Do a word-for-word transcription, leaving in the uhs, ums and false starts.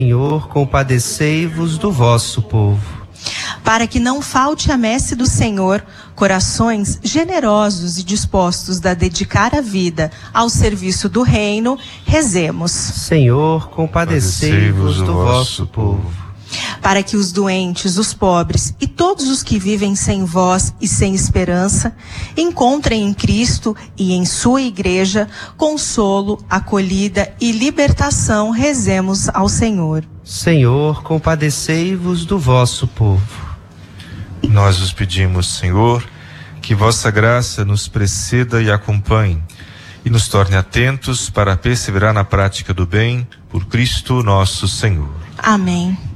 Senhor, compadecei-vos do vosso povo. Para que não falte a messe do Senhor, corações generosos e dispostos a dedicar a vida ao serviço do reino, rezemos. Senhor, compadecei-vos do vosso povo. Para que os doentes, os pobres e todos os que vivem sem voz e sem esperança encontrem em Cristo e em sua igreja consolo, acolhida e libertação, rezemos ao Senhor. Senhor, compadecei-vos do vosso povo. Nós vos pedimos, Senhor, que vossa graça nos preceda e acompanhe e nos torne atentos para perseverar na prática do bem, por Cristo nosso Senhor. Amém.